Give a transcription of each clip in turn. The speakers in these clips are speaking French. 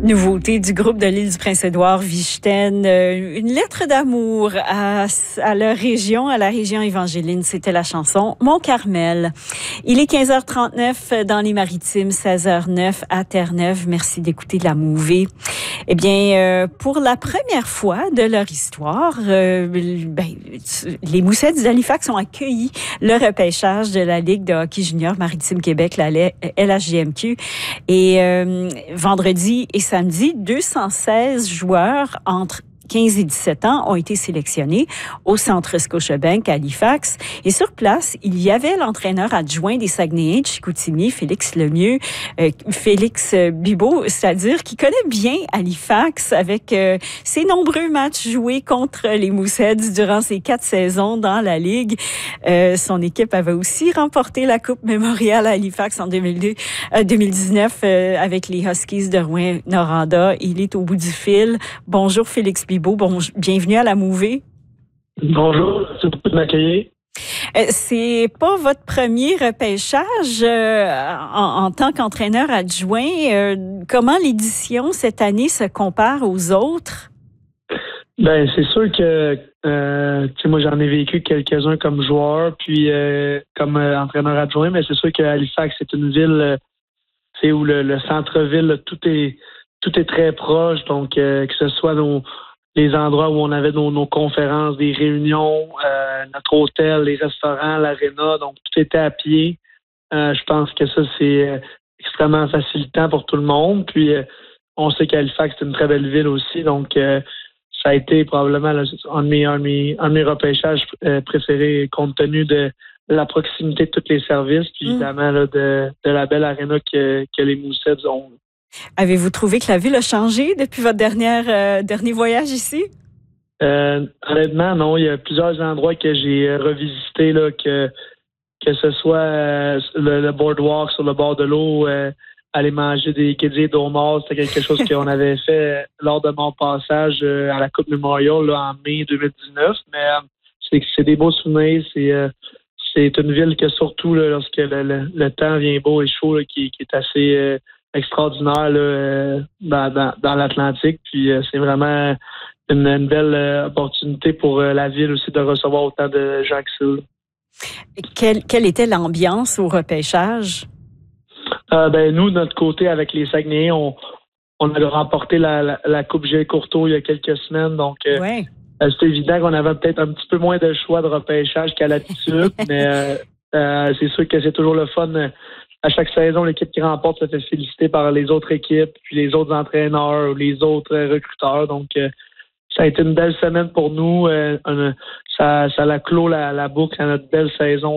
Nouveauté du groupe de l'île du Prince-Édouard, Vichten, une lettre d'amour à leur région, à la région évangéline. C'était la chanson Mon Carmel. Il est 15h39 dans les Maritimes, 16h09 à Terre-Neuve. Merci d'écouter la Mouvée. Eh bien, pour la première fois de leur histoire, les Moussettes d'Halifax ont accueilli le repêchage de la Ligue de hockey junior Maritime Québec, la LHJMQ. Et vendredi et samedi, 216 joueurs entre 15 et 17 ans ont été sélectionnés au Centre Scotiabank à Halifax. Et sur place, il y avait l'entraîneur adjoint des Saguenayens de Chicoutimi, Félix Lemieux, Félix Bibeau, c'est-à-dire qui connaît bien Halifax avec ses nombreux matchs joués contre les Moussettes durant ses 4 saisons dans la Ligue. Son équipe avait aussi remporté la Coupe Mémorial à Halifax en 2019 avec les Huskies de Rouyn-Noranda. Il est au bout du fil. Bonjour Félix Bibeau. Bienvenue à la Mouvée. Bonjour, c'est beaucoup de m'accueillir. C'est pas votre premier repêchage en tant qu'entraîneur adjoint. Comment l'édition cette année se compare aux autres? Ben, c'est sûr que moi j'en ai vécu quelques-uns comme joueur, puis comme entraîneur adjoint, mais c'est sûr que Halifax, c'est une ville où le centre-ville, tout est très proche, donc que ce soit les endroits où on avait nos conférences, des réunions, notre hôtel, les restaurants, l'aréna, donc tout était à pied. Je pense que ça, c'est extrêmement facilitant pour tout le monde. Puis, on sait qu'Halifax, c'est une très belle ville aussi, donc ça a été probablement un de mes repêchages préférés compte tenu de la proximité de tous les services, puis évidemment de la belle aréna que les Moussettes ont. Avez-vous trouvé que la ville a changé depuis votre dernier voyage ici? Honnêtement, non. Il y a plusieurs endroits que j'ai revisités, là, que ce soit le boardwalk sur le bord de l'eau, aller manger des quédiers d'homard, c'était quelque chose qu'on avait fait lors de mon passage à la Coupe Memorial là, en mai 2019. Mais c'est des beaux souvenirs. C'est une ville que surtout là, lorsque le temps vient beau et chaud, là, qui est assez extraordinaire là, dans l'Atlantique. Puis c'est vraiment une belle opportunité pour la ville aussi de recevoir autant de gens que ça. Quelle était l'ambiance au repêchage? Nous, de notre côté, avec les Saguenayens, on a remporté la Coupe Gilles Courteau il y a quelques semaines. Donc, ouais. C'est évident qu'on avait peut-être un petit peu moins de choix de repêchage qu'à l'habitude. Mais c'est sûr que c'est toujours le fun. À chaque saison, l'équipe qui remporte se fait féliciter par les autres équipes, puis les autres entraîneurs ou les autres recruteurs. Donc, ça a été une belle semaine pour nous. Ça a clos la boucle à notre belle saison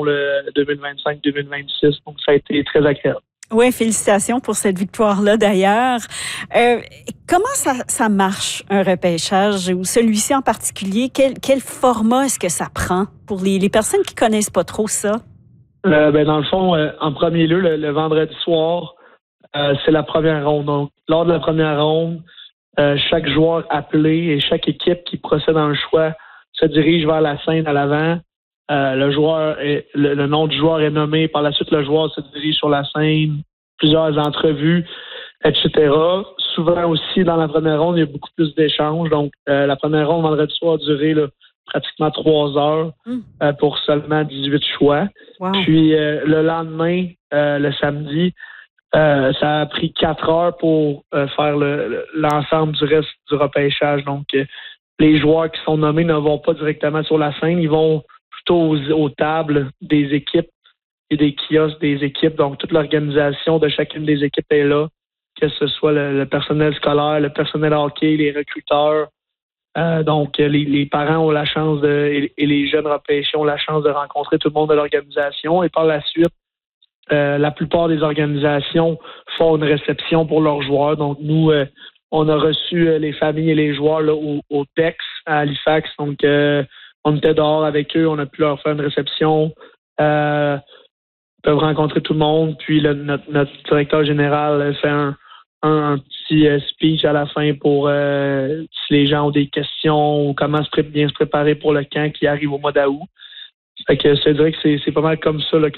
2025-2026. Donc, ça a été très agréable. Oui, félicitations pour cette victoire-là d'ailleurs. Comment ça marche, un repêchage, ou celui-ci en particulier? Quel format est-ce que ça prend pour les personnes qui connaissent pas trop ça? Dans le fond, en premier lieu, le vendredi soir, c'est la première ronde. Donc, lors de la première ronde, chaque joueur appelé et chaque équipe qui procède dans le choix se dirige vers la scène à l'avant. Le nom du joueur est nommé. Par la suite, le joueur se dirige sur la scène, plusieurs entrevues, etc. Souvent aussi, dans la première ronde, il y a beaucoup plus d'échanges. Donc, la première ronde, vendredi soir, a duré pratiquement 3 heures pour seulement 18 choix. Wow. Puis, le lendemain, le samedi, ça a pris 4 heures pour faire l'ensemble du reste du repêchage. Donc, les joueurs qui sont nommés ne vont pas directement sur la scène. Ils vont plutôt aux tables des équipes et des kiosques des équipes. Donc, toute l'organisation de chacune des équipes est là, que ce soit le personnel scolaire, le personnel hockey, les recruteurs. Donc, les parents ont la chance et les jeunes repêchés ont la chance de rencontrer tout le monde de l'organisation. Et par la suite, la plupart des organisations font une réception pour leurs joueurs. Donc, nous, on a reçu les familles et les joueurs là, au PEX à Halifax. Donc, on était dehors avec eux. On a pu leur faire une réception. Ils peuvent rencontrer tout le monde. Puis, notre directeur général fait un petit speech à la fin pour si les gens ont des questions ou comment bien se préparer pour le camp qui arrive au mois d'août. Fait que je te dirais que c'est pas mal comme ça là,